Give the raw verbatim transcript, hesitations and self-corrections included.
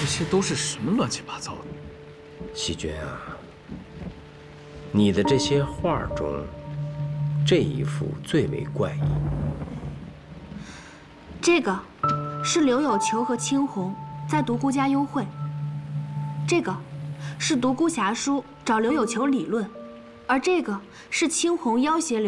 这些都是什么乱七八糟的？ 喜娟啊，你的这些画中，这一幅最为怪异。 这个是刘有球和青红在独孤家幽会，这个是独孤侠书找刘有球理论，而这个是青红要挟刘。